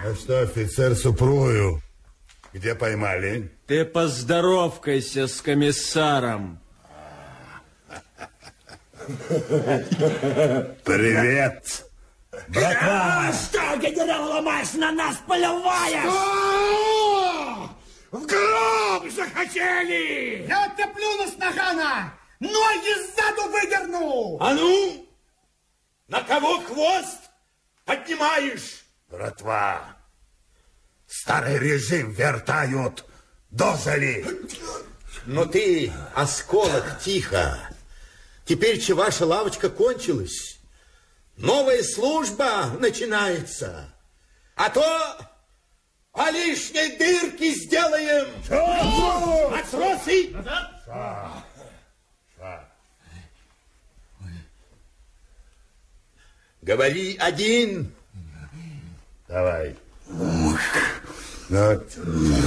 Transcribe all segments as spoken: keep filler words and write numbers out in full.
А что, офицер, супругу где поймали? Ты поздоровкайся с комиссаром. Привет, братва! Что, генерал Ломаш, на нас поливаешь? Что? В гроб захотели! Я тебе плюну с нагана! Ноги сзаду выдерну! А ну, на кого хвост поднимаешь? Братва, старый режим вертают дозали. Но ты, осколок, тихо. Теперь че ваша лавочка кончилась. Новая служба начинается. А то по лишней дырке сделаем. Что? Матросы! Ша. Ша. Говори один. Давай. Вот.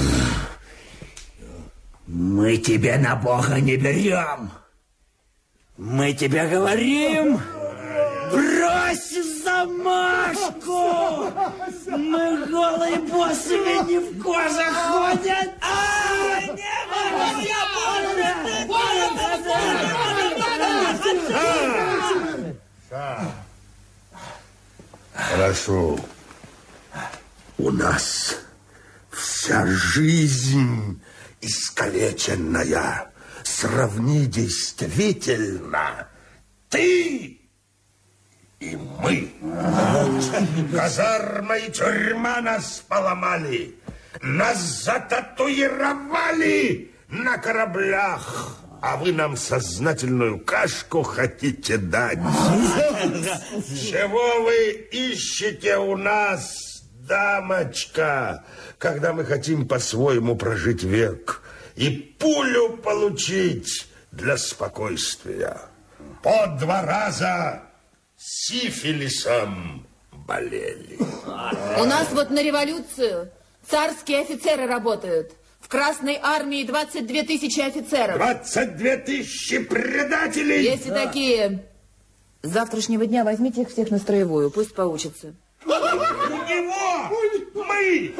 Мы тебя на Бога не берем. Мы тебе говорим, брось замашку. Мы голые боссами не в коже ходят. А, не Хорошо. У нас вся жизнь искалеченная. Сравни действительно ты и мы. Казарма и тюрьма нас поломали. Нас зататуировали на кораблях. А вы нам сознательную кашку хотите дать? Чего вы ищете у нас, дамочка, когда мы хотим по-своему прожить век и пулю получить для спокойствия? По два раза сифилисом болели. У нас вот на революцию царские офицеры работают. В Красной армии двадцать две тысячи офицеров. двадцать две тысячи предателей? Есть и такие. С завтрашнего дня возьмите их всех на строевую, пусть поучатся. У него мы!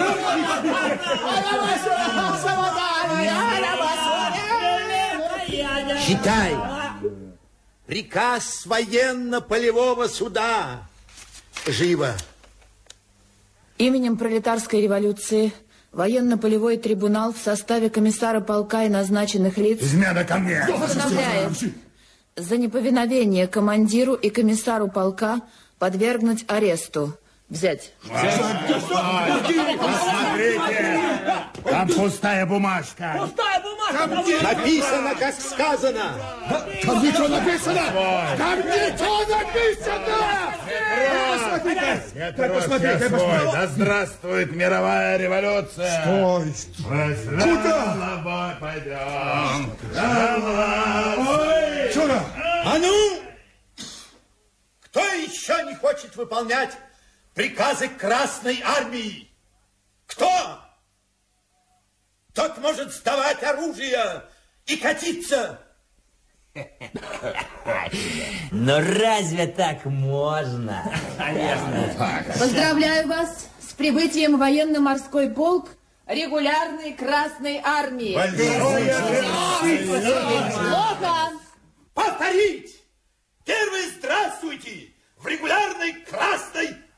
Читай. Приказ военно-полевого суда. Живо. Именем пролетарской революции военно-полевой трибунал в составе комиссара полка и назначенных лиц Измена ко мне. постановляет за неповиновение командиру и комиссару полка подвергнуть аресту. Взять. Посмотрите, там пустая бумажка. Пустая бумага! Написано, как сказано. Там ничего написано! Там ничего написано! Петрос, я свой. Да здравствует мировая революция. Стой! Куда? Пойдем. Давай. Чура! А ну! Кто еще не хочет выполнять приказы Красной армии? Кто? Тот может сдавать оружие и катиться. Но разве так можно? Поздравляю вас с прибытием в военно-морской полк регулярной Красной армии. Плохо. Повторить! Первый здравствуйте в регулярной Красной